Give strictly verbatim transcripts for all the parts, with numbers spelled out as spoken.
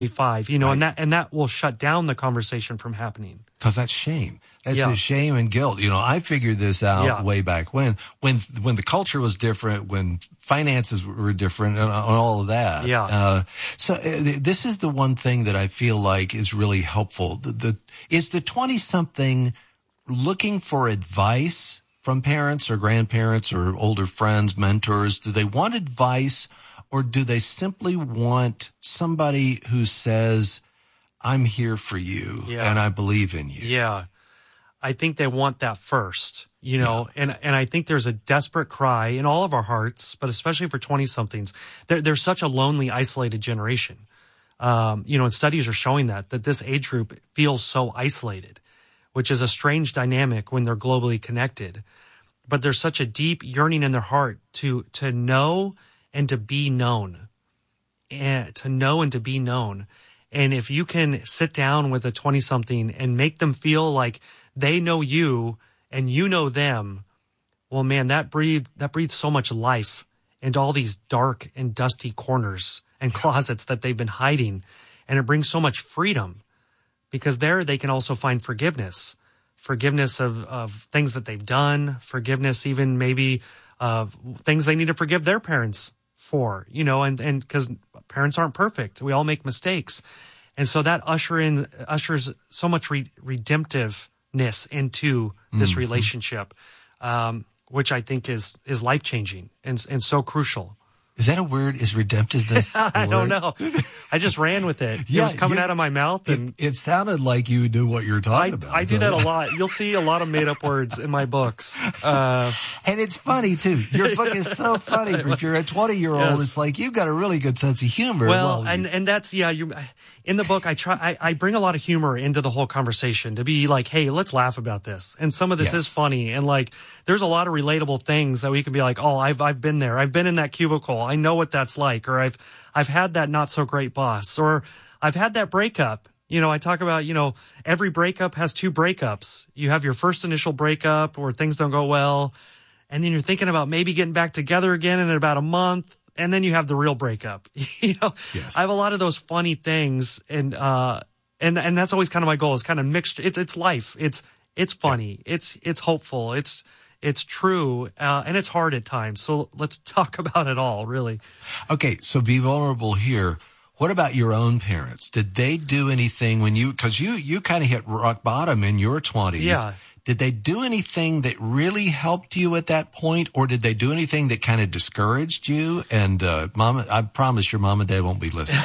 five, you know, Right. and that and that will shut down the conversation from happening. Because that's shame. That's Yeah. a shame and guilt. You know, I figured this out Yeah. way back when, when, when the culture was different, when finances were different and, and all of that. Yeah. Uh, so uh, th- this is the one thing that I feel like is really helpful. The, the is the twenty something looking for advice from parents or grandparents or older friends, mentors. Do they want advice, or do they simply want somebody who says, I'm here for you Yeah. and I believe in you? Yeah. I think they want that first, you know, Yeah. and, and I think there's a desperate cry in all of our hearts, but especially for twenty somethings. They're, they're such a lonely, isolated generation. Um, you know, and studies are showing that, that this age group feels so isolated, which is a strange dynamic when they're globally connected. But there's such a deep yearning in their heart to, to know and to be known, and to know and to be known. And if you can sit down with a twenty something and make them feel like they know you and you know them, well, man, that breathe, that breathes so much life into all these dark and dusty corners and closets that they've been hiding. And it brings so much freedom, because there they can also find forgiveness, forgiveness of, of things that they've done, forgiveness even maybe of things they need to forgive their parents for, you know, and, and because parents aren't perfect. We all make mistakes. And so that usher in, ushers so much re- redemptiveness into this Mm-hmm. relationship, um, which I think is, is life-changing and, and so crucial. Is that a word? Is redemptiveness a I don't word? know. I just ran with it. Yeah, it was coming you- out of my mouth. And It, it sounded like you knew what you were I, talking about. I do So- that a lot. You'll see a lot of made-up words in my books. Uh, And it's funny, too. Your book is so funny. If you're a twenty-year-old, Yes. it's like you've got a really good sense of humor. well, and, and that's, yeah, you, in the book, I try, I, I bring a lot of humor into the whole conversation to be like, hey, let's laugh about this. And some of this Yes. is funny. And like, there's a lot of relatable things that we can be like, oh, I've, I've been there. I've been in that cubicle. I know what that's like. Or I've, I've had that not so great boss, or I've had that breakup. You know, I talk about, you know, every breakup has two breakups. You have your first initial breakup where things don't go well, and then you're thinking about maybe getting back together again in about a month, and then you have the real breakup. You know, Yes. I have a lot of those funny things, and uh, and and that's always kind of my goal, is kind of mixed. It's it's life. It's it's funny. It's it's hopeful. It's it's true, uh, and it's hard at times. So let's talk about it all, really. Okay, so be vulnerable here. What about your own parents? Did they do anything when you, because you, you kind of hit rock bottom in your twenties. Yeah. Did they do anything that really helped you at that point, or did they do anything that kind of discouraged you? And uh, mom, I promise your mom and dad won't be listening.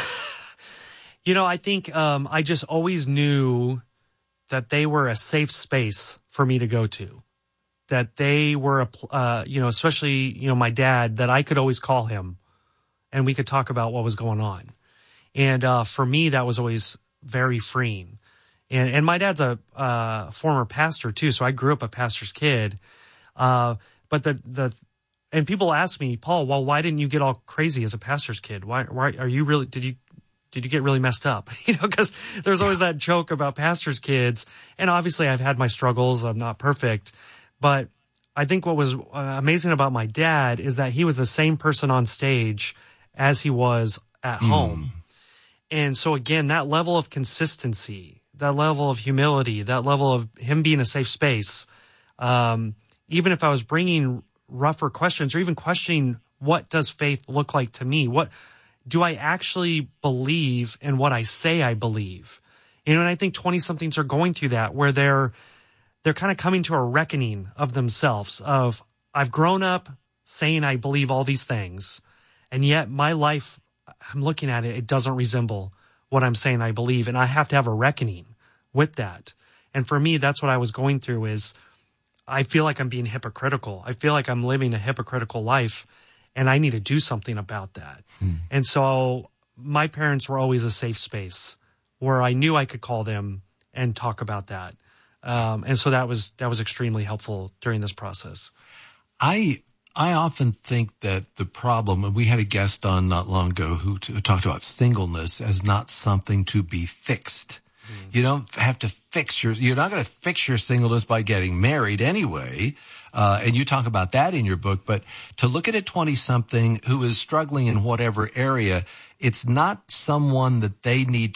You know, I think um, I just always knew that they were a safe space for me to go to. That they were, a, pl- uh, you know, especially, you know, my dad, that I could always call him and we could talk about what was going on. And uh, for me, that was always very freeing. And and my dad's a uh, former pastor too, so I grew up a pastor's kid. Uh, but the the and people ask me, Paul, well, why didn't you get all crazy as a pastor's kid? Why why are you really did you did you get really messed up? You know, because there's always that joke about pastors' kids, and obviously I've had my struggles. I'm not perfect, but I think what was uh, amazing about my dad is that he was the same person on stage as he was at Mm. home. And so again, that level of consistency, that level of humility, that level of him being a safe space, um, even if I was bringing rougher questions or even questioning what does faith look like to me, what do I actually believe in what I say I believe? You know, and I think twenty-somethings are going through that, where they're they're kind of coming to a reckoning of themselves, of I've grown up saying I believe all these things, and yet my life, I'm looking at it, it doesn't resemble what I'm saying I believe. And I have to have a reckoning with that. And for me, that's what I was going through, is I feel like I'm being hypocritical. I feel like I'm living a hypocritical life, and I need to do something about that. Hmm. And so my parents were always a safe space where I knew I could call them and talk about that. Um, and so that was, that was extremely helpful during this process. I I often think that the problem, and we had a guest on not long ago who, t- who talked about singleness as not something to be fixed. Mm. You don't have to fix your, you're not going to fix your singleness by getting married anyway. Uh, and you talk about that in your book, but to look at a twenty-something who is struggling in whatever area, it's not someone that they need